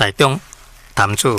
台中男子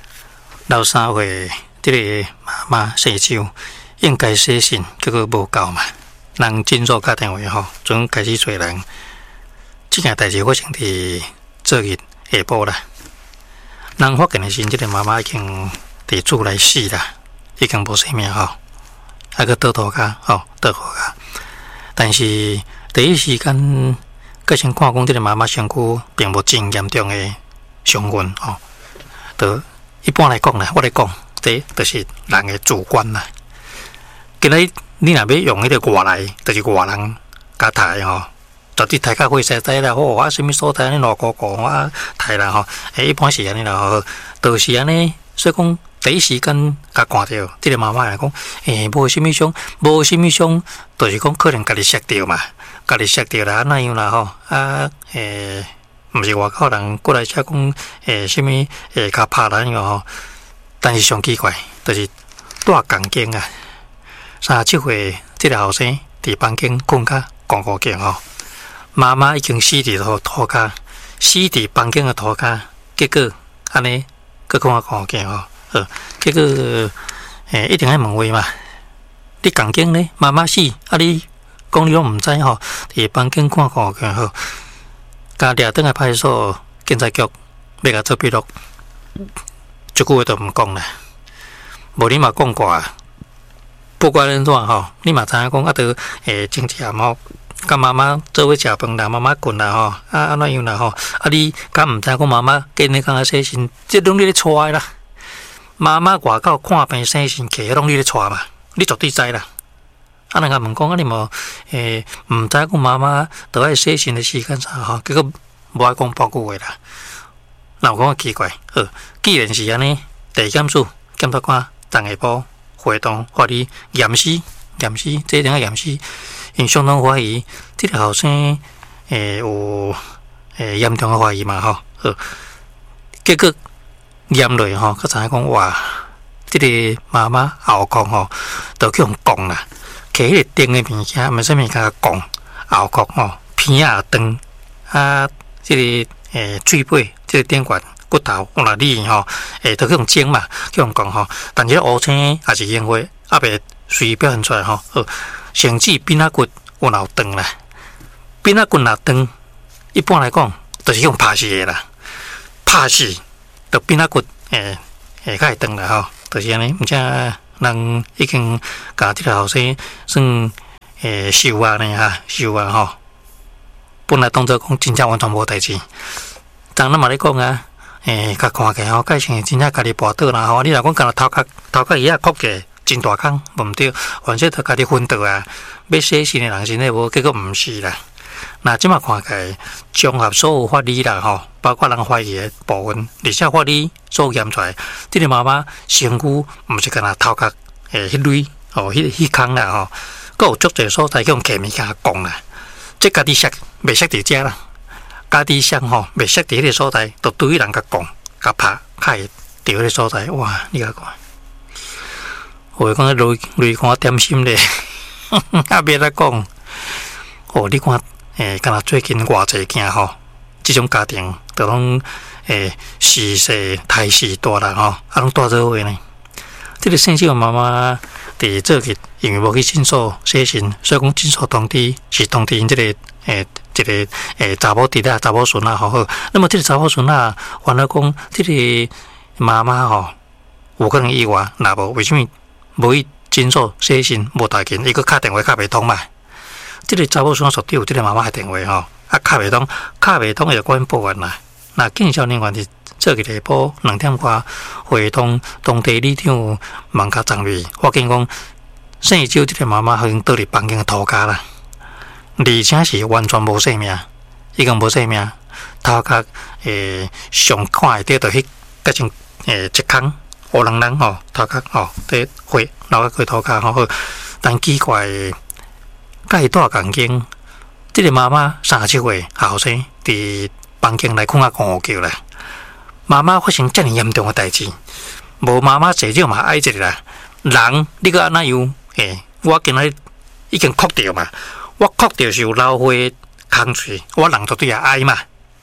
63岁，这个妈妈姓周，应该写信，结果无够嘛。人诊所打电话吼，准开始找人。这件代志发生伫昨日下晡啦。人发现的时，这个妈妈已经伫厝内死啦，已经无生命吼，还个倒涂骹吼，倒涂骹。但是第一时间，个先看讲，这个妈妈身躯并无真严重的伤痕吼。就一般来讲啦，我来讲，这就是人的主观啦。今日你若要用迄个外来，就是外人甲抬吼，绝对抬较火势在啦，吼啊，什么所在安尼乱糊糊啊抬啦吼，一般是安尼啦吼，就是安尼，所以讲第一时间甲看到，这个妈妈来讲，无什么伤，无什么伤，就是讲可能家己摔着嘛，家己摔着啦，那样啦吼啊毋是外口人过来遮讲什么甲拍咱个吼，但是上奇怪，就是大钢筋啊。37岁，这个后生伫房间困甲戆戆叫吼，妈妈已经死伫涂骹，死伫房间的涂骹，结果安尼，佮讲戆叫吼，结果一定爱问话嘛，你钢筋呢？妈妈死，啊你讲你拢毋知吼，伫房间看戆叫吼，甲掠转来派出所警察局要甲做笔录，一句话都毋讲啦，无你嘛讲过啊。不管安怎吼，你嘛知影讲啊，着前天吼，甲妈妈做伙食饭啦，妈妈困啦吼，啊安怎样啦吼，啊你敢毋知讲妈妈今日刚刚洗身，这拢你咧带的啦。妈妈外口看病洗身，客拢你咧带嘛，你绝对知啦。啊，人家问讲啊，你无毋知讲妈妈着爱洗身的时间啥吼，结果无爱讲半句话啦。那有讲奇怪，既然是安尼，地检署检察官昨下晡。活动法律验尸，这点验尸，因相当怀疑这个后生有严重的怀疑嘛吼，结果验落吼，佮知影讲哇，这个妈妈喉壳吼，都去用讲啦，摕迄个钉的物件，毋是啥物件讲喉壳吼，片啊长啊，这个嘴巴，这个顶管。骨头，我若你吼，都去用剪嘛，去用讲吼。但是乌青也是烟花，也袂随表现出来吼。甚至鼻仔骨有老长啦，鼻仔骨若长，一般来讲，就是用拍死的啦。拍死，就鼻仔骨较会长啦吼，就是安尼。而且人已经甲这个后生算收啊呢哈，收啊吼。本来当作讲真正完全无代志，但咱嘛咧讲啊。甲看起来吼，改成真正家己跋倒啦吼。你若讲干头壳伊啊哭起，真大空，无毋对，反正他家己昏倒啊。要洗身的人身体无，结果毋是啦。那即马看起来，综合所有法理啦吼，包括人怀疑的部分，而且法理所验出来，这个妈妈身躯毋是干头壳迄类吼，迄空啦吼，佮有足侪所在用摕物件讲啦，即家己摔袂摔伫遮啦。家己想吼，袂识伫迄个所在，都对人甲讲、甲拍，开伫迄个所在，哇！你甲看，我讲累看点心咧，啊，别来讲，你看，敢若最近偌济件吼，即种家庭都拢死世太死大人吼，拢带做伙呢。这个姓氏妈妈伫做日，因为无去诊所洗身，所以讲诊所通知是通知因这个一个查某弟啊、查某孙啊，好。那么这个查某孙啊，反而讲这个妈妈吼，有可能意外，那无为什么无去诊所洗身无大紧，伊个敲电话敲袂通嘛？这个查某孙绝对有这个妈妈的电话吼，啊敲袂通就管报案啦。那警消人员是做个下晡2点外会通当地里长万家长瑞，发现讲姓周这个妈妈已经倒伫房间的涂骹啦。而且是完全无生命，已经无生命。头壳上看会到就迄个种一空乌人人吼，头壳吼伫花脑壳头壳吼，但奇怪，甲伊带钢筋，这个妈妈37岁后生伫房间内困啊狂叫啦。妈妈发生遮尔严重的代志，无妈妈至少嘛爱一个啦。人你个安怎样？我今仔已经哭着嘛。我哭着是有老花空嘴，我人绝对也哀嘛。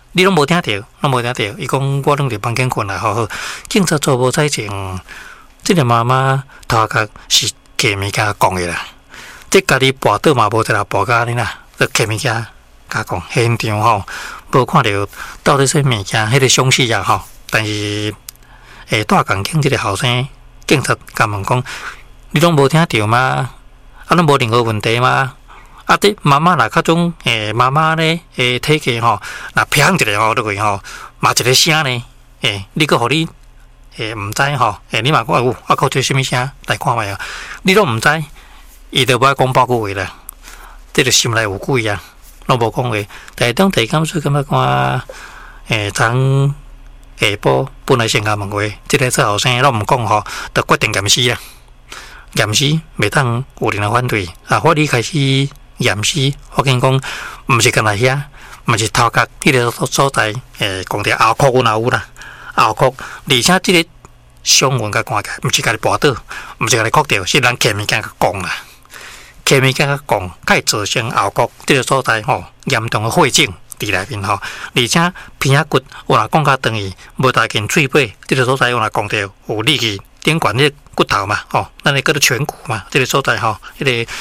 你拢无听到，拢无听到。伊讲我拢伫房间困啦，好，警察做无采情。即个妈妈头壳是摕物件讲的啦，即家己跋倒嘛无得啦，跋甲安尼啦，就摕物件甲讲。现场吼无看到到底啥物件，迄个详细啊吼。但是带监警即个后生警察甲问讲，你拢无听到吗？啊，拢无任何问题吗？啊，这妈妈若较种妈妈呢体格吼，若偏一个吼，落去吼，嘛一个声呢，你个互你毋知吼，你嘛讲有啊，靠做啥物声来看觅啊？你拢毋知，伊就无爱讲半句话啦，这个心内有鬼啊，拢无讲话。但是当地检署感觉讲昨下晡本来先甲问话，即个这后生拢毋讲吼，就决定验尸啊，验尸袂当有人来反对啊，法律开始。验尸，我跟你讲，毋是干那遐，毋是头壳迄个所在，讲着后壳有哪有啦，后壳，而且即个伤痕甲看起来，毋是家己跋倒，毋是家己哭着，是人摕物件甲讲啦，摕物件甲讲，会造成后壳即个所在吼严重的血肿伫内面吼，而且鼻仔骨有若讲较长去，无大根喙背，即个所在有若讲着有力气。顶管迄个骨头嘛，吼，咱咧叫做颧骨嘛，即个所在吼，迄个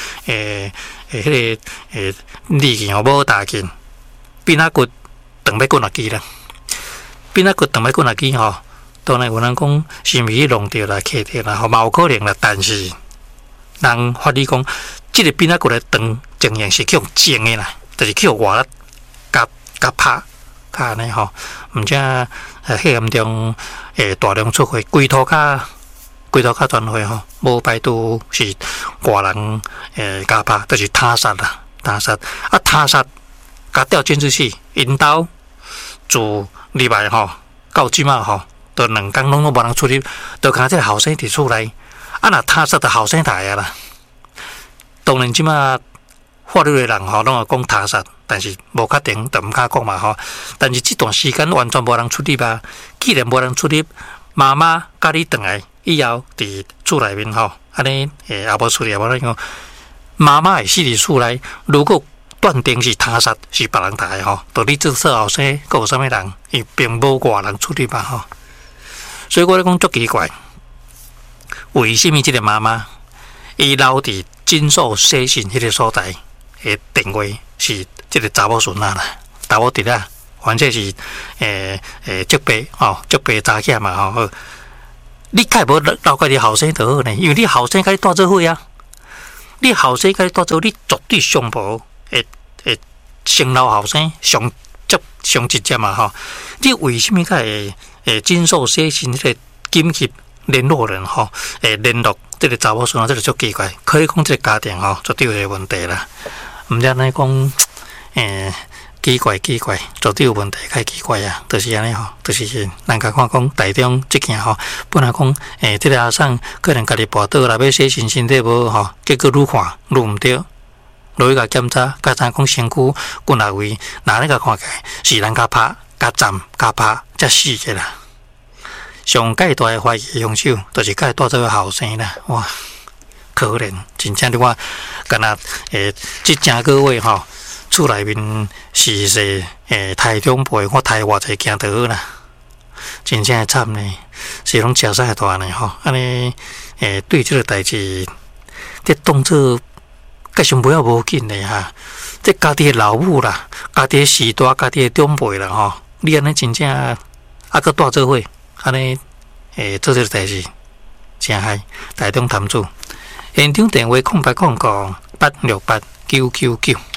力气吼无大劲，鼻仔骨长要滚落去啦，鼻仔骨长要滚落去吼，当然有人讲是毋是弄着啦、磕着啦，吼嘛有可能啦，但是人法律讲，即个鼻仔骨咧长情形是去用剪的啦，就是去用外甲拍，甲安尼吼，毋则迄严重大量出血，龟头较全血吼，无排除是外人家拍，就是他杀啦，他杀啊，他杀甲调监视器，因兜自入来吼，到即马吼，都2工拢无人出入，都看即个后生伫厝内，啊，若他杀的后生大啊啦。当然即马法律的人吼，拢会讲他杀，但是无确定，就毋敢讲嘛吼。但是即段时间完全无人出入啊，既然无人出入，妈妈甲你转来。以后伫厝内面吼，安尼也无处理，也无咱讲妈妈会死伫厝内。如果断定是他杀，是别人杀的吼，就你这说后生，佮有啥物人，伊并无外人处理吧吼。所以我咧讲足奇怪，为什么即个妈妈伊留伫金属写信迄个所在的电话是即个查某孙仔啦，查某弟啊，反正是竹辈吼，竹辈查囝嘛吼。你该无留家己后生就好呢，因为你后生甲你带做伙啊，你后生甲你带做伙，你绝对上无会先留后生上直接嘛吼。你为什么甲会金属写信迄个紧急联络人吼联络这个查某孙仔，这个足奇怪，可以讲这个家庭吼绝对有问题啦。毋知安尼讲奇怪，绝对有问题，太奇怪啊！就是安尼吼，就是人家看讲台中即件吼，本来讲即个阿婶可能家己跋倒啦，要洗身体无吼，结果愈看愈毋对，落去甲检查，甲咱讲身躯骨内位，哪咧甲看起来是人家拍、甲站、甲拍才死嘅啦。上介大嘅怀疑凶手，就是介带做后生啦，哇，可怜，真正你看，敢若即正个月吼。厝内面是说台中陪我台偌济行得好啦，真正惨呢，是拢食啥大呢吼？安尼对这个代志，这当作介上不要无紧的哈。这家己的老母啦，家己的时代，家己的长辈啦吼，你安尼真正啊搁带做伙，安尼做这个代志，真害。台中潭主现场电话0809868999。